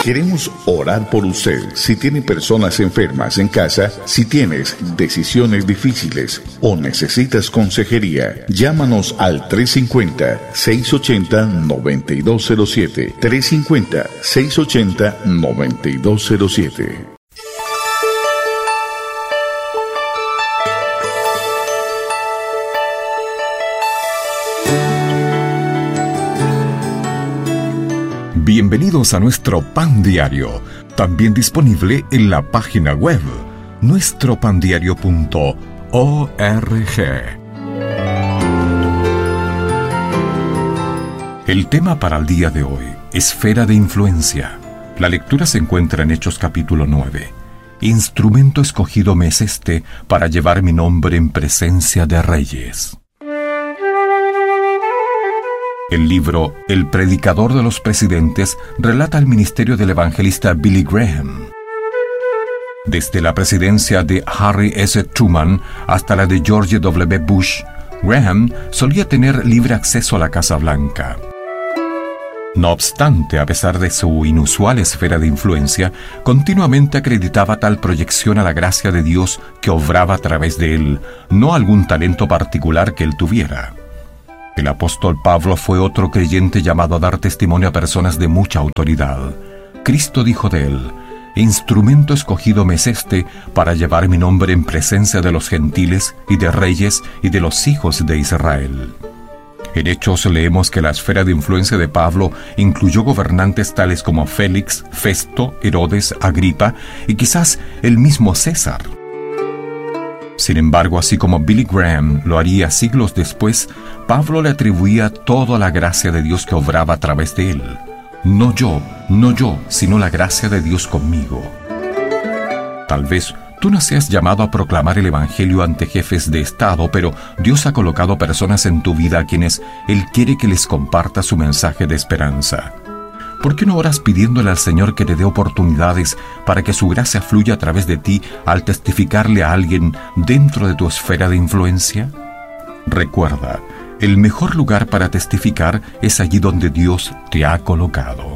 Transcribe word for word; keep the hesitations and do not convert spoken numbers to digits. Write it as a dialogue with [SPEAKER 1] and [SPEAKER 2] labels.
[SPEAKER 1] Queremos orar por usted. Si tiene personas enfermas en casa, si tienes decisiones difíciles o necesitas consejería, llámanos al tres cinco cero, seis ocho cero, nueve dos cero siete. tres cinco cero, seis ocho cero, nueve dos cero siete.
[SPEAKER 2] Bienvenidos a nuestro Pan Diario, también disponible en la página web nuestro pan diario punto org. El tema para el día de hoy, esfera de influencia. La lectura se encuentra en Hechos capítulo nueve. Instrumento escogido me es este para llevar mi nombre en presencia de reyes. El libro El predicador de los presidentes relata el ministerio del evangelista Billy Graham. Desde la presidencia de Harry S. Truman hasta la de George W. Bush, Graham solía tener libre acceso a la Casa Blanca. No obstante, a pesar de su inusual esfera de influencia, continuamente acreditaba tal proyección a la gracia de Dios que obraba a través de él, no algún talento particular que él tuviera. El apóstol Pablo fue otro creyente llamado a dar testimonio a personas de mucha autoridad. Cristo dijo de él: instrumento escogido me es este para llevar mi nombre en presencia de los gentiles y de reyes y de los hijos de Israel. En Hechos leemos que la esfera de influencia de Pablo incluyó gobernantes tales como Félix, Festo, Herodes, Agripa y quizás el mismo César. Sin embargo, así como Billy Graham lo haría siglos después, Pablo le atribuía toda la gracia de Dios que obraba a través de él. No yo, no yo, sino la gracia de Dios conmigo. Tal vez tú no seas llamado a proclamar el Evangelio ante jefes de Estado, pero Dios ha colocado personas en tu vida a quienes Él quiere que les comparta su mensaje de esperanza. ¿Por qué no oras pidiéndole al Señor que te dé oportunidades para que su gracia fluya a través de ti al testificarle a alguien dentro de tu esfera de influencia? Recuerda, el mejor lugar para testificar es allí donde Dios te ha colocado.